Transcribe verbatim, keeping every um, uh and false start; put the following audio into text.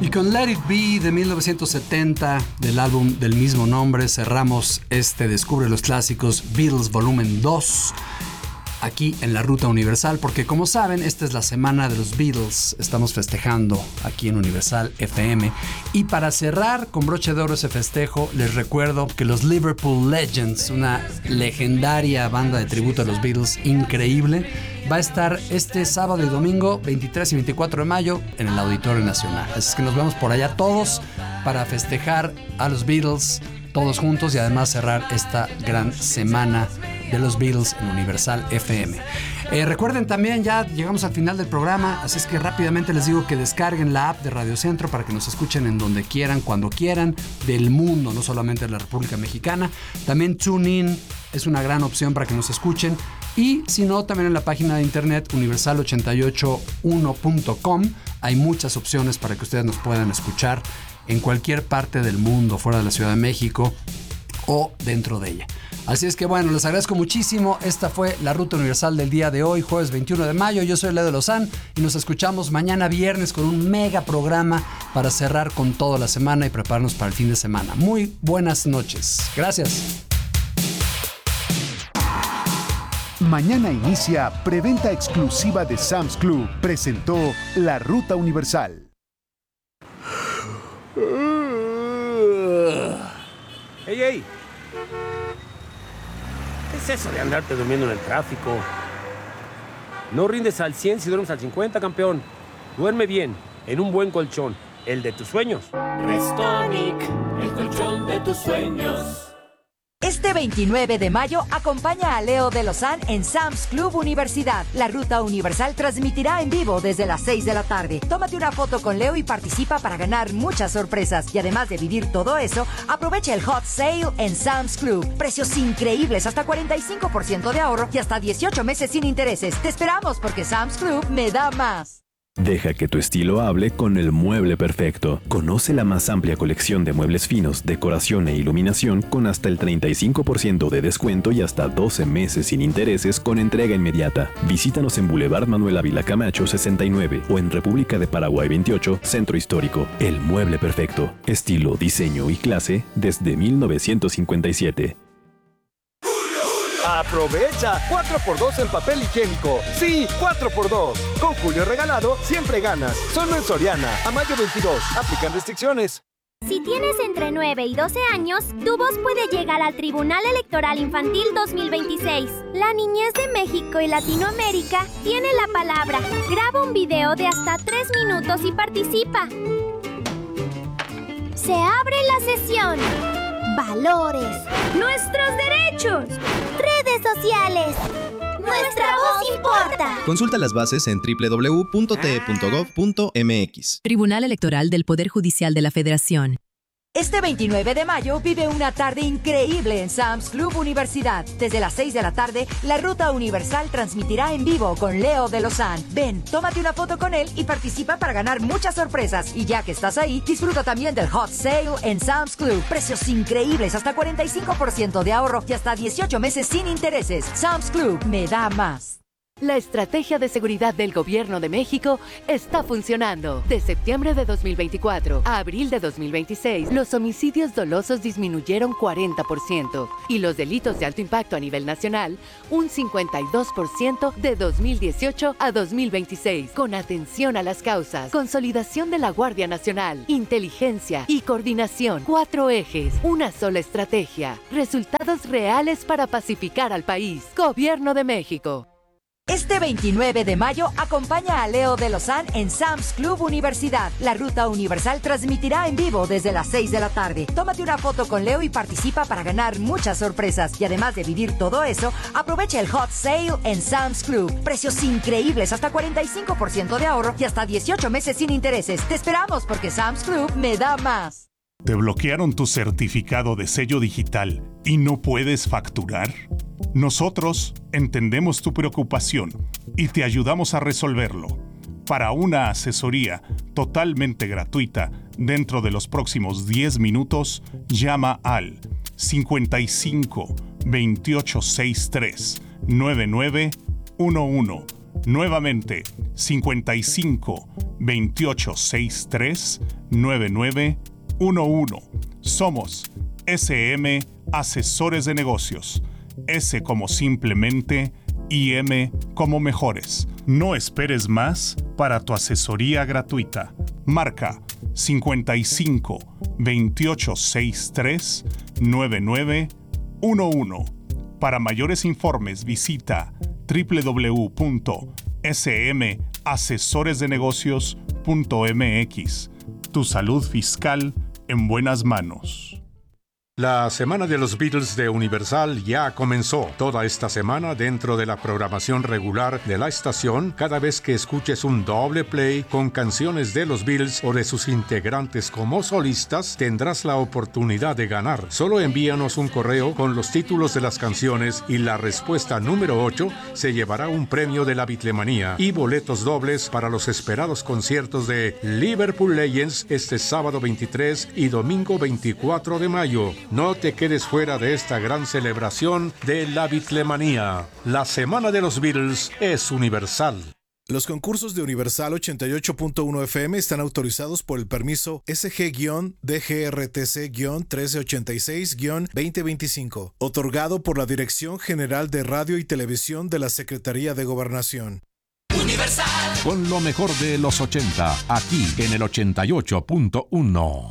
Y con Let It Be de mil novecientos setenta, del álbum del mismo nombre, cerramos este Descubre los Clásicos Beatles Volumen dos, aquí en la Ruta Universal, porque como saben, esta es la semana de los Beatles, estamos festejando aquí en Universal F M. Y para cerrar con broche de oro ese festejo, les recuerdo que los Liverpool Legends, una legendaria banda de tributo a los Beatles increíble, va a estar este sábado y domingo veintitrés y veinticuatro de mayo en el Auditorio Nacional. Así es que nos vemos por allá todos para festejar a los Beatles todos juntos y además cerrar esta gran semana de los Beatles en Universal F M. Eh, recuerden también, ya llegamos al final del programa, así es que rápidamente les digo que descarguen la app de Radio Centro para que nos escuchen en donde quieran, cuando quieran, del mundo, no solamente de la República Mexicana. También TuneIn es una gran opción para que nos escuchen. Y si no, también en la página de internet universal ochenta y ocho uno punto com hay muchas opciones para que ustedes nos puedan escuchar en cualquier parte del mundo, fuera de la Ciudad de México o dentro de ella. Así es que bueno, les agradezco muchísimo. Esta fue la Ruta Universal del día de hoy, jueves veintiuno de mayo. Yo soy Leo de Lozán y nos escuchamos mañana viernes con un mega programa para cerrar con toda la semana y prepararnos para el fin de semana. Muy buenas noches. Gracias. Mañana inicia preventa exclusiva de Sam's Club. Presentó la Ruta Universal. ¡Ey, ey! ¿Qué es eso de andarte durmiendo en el tráfico? No rindes al cien si duermes al cincuenta, campeón. Duerme bien, en un buen colchón, el de tus sueños. Restonic, el colchón de tus sueños. Este veintinueve de mayo acompaña a Leo de Lozán en Sam's Club Universidad. La Ruta Universal transmitirá en vivo desde las seis de la tarde. Tómate una foto con Leo y participa para ganar muchas sorpresas. Y además de vivir todo eso, aprovecha el Hot Sale en Sam's Club. Precios increíbles, hasta cuarenta y cinco por ciento de ahorro y hasta dieciocho meses sin intereses. Te esperamos porque Sam's Club me da más. Deja que tu estilo hable con el mueble perfecto. Conoce la más amplia colección de muebles finos, decoración e iluminación con hasta el treinta y cinco por ciento de descuento y hasta doce meses sin intereses con entrega inmediata. Visítanos en Boulevard Manuel Ávila Camacho sesenta y nueve o en República de Paraguay veintiocho, Centro Histórico. El mueble perfecto. Estilo, diseño y clase desde mil novecientos cincuenta y siete. ¡Aprovecha! cuatro por dos en papel higiénico. Sí, cuatro por dos. Con Julio regalado, siempre ganas. Solo en Soriana. A mayo veintidós. Aplican restricciones. Si tienes entre nueve y doce años, tu voz puede llegar al Tribunal Electoral Infantil dos mil veintiséis. La niñez de México y Latinoamérica tiene la palabra. Graba un video de hasta tres minutos y participa. Se abre la sesión. Valores. Nuestros derechos. Redes sociales. Nuestra voz importa. Consulta las bases en doble u doble u doble u punto t e punto gov punto m x. Tribunal Electoral del Poder Judicial de la Federación. Este veintinueve de mayo vive una tarde increíble en Sam's Club Universidad. Desde las seis de la tarde, la Ruta Universal transmitirá en vivo con Leo de Lozán. Ven, tómate una foto con él y participa para ganar muchas sorpresas. Y ya que estás ahí, disfruta también del Hot Sale en Sam's Club. Precios increíbles, hasta cuarenta y cinco por ciento de ahorro y hasta dieciocho meses sin intereses. Sam's Club me da más. La estrategia de seguridad del Gobierno de México está funcionando. De septiembre de dos mil veinticuatro a abril de dos mil veintiséis, los homicidios dolosos disminuyeron cuarenta por ciento y los delitos de alto impacto a nivel nacional un cincuenta y dos por ciento de dos mil dieciocho a dos mil veintiséis. Con atención a las causas, consolidación de la Guardia Nacional, inteligencia y coordinación. Cuatro ejes, una sola estrategia. Resultados reales para pacificar al país. Gobierno de México. Este veintinueve de mayo acompaña a Leo de Lozán en Sam's Club Universidad. La Ruta Universal transmitirá en vivo desde las seis de la tarde. Tómate una foto con Leo y participa para ganar muchas sorpresas. Y además de vivir todo eso, aprovecha el Hot Sale en Sam's Club. Precios increíbles, hasta cuarenta y cinco por ciento de ahorro y hasta dieciocho meses sin intereses. Te esperamos porque Sam's Club me da más. ¿Te bloquearon tu certificado de sello digital y no puedes facturar? Nosotros entendemos tu preocupación y te ayudamos a resolverlo. Para una asesoría totalmente gratuita dentro de los próximos diez minutos, llama al cincuenta y cinco veintiocho sesenta y tres noventa y nueve once. Nuevamente, cincuenta y cinco, veintiocho, sesenta y tres, noventa y nueve once. Somos S M Asesores de Negocios. S como simplemente y M como mejores. No esperes más para tu asesoría gratuita. Marca cincuenta y cinco, veintiocho, sesenta y tres, noventa y nueve once. Para mayores informes visita doble u doble u doble u punto s m asesores de negocios punto m x. Tu salud fiscal en buenas manos. La Semana de los Beatles de Universal ya comenzó. Toda esta semana, dentro de la programación regular de la estación, cada vez que escuches un doble play con canciones de los Beatles o de sus integrantes como solistas, tendrás la oportunidad de ganar. Solo envíanos un correo con los títulos de las canciones y la respuesta número ocho se llevará un premio de la Beatlemanía y boletos dobles para los esperados conciertos de Liverpool Legends este sábado veintitrés y domingo veinticuatro de mayo. No te quedes fuera de esta gran celebración de la Beatlemanía. La Semana de los Beatles es Universal. Los concursos de Universal ochenta y ocho punto uno F M están autorizados por el permiso S G D G R T C trece ochenta y seis veinte veinticinco, otorgado por la Dirección General de Radio y Televisión de la Secretaría de Gobernación. Universal. Con lo mejor de los ochenta, aquí en el ochenta y ocho punto uno.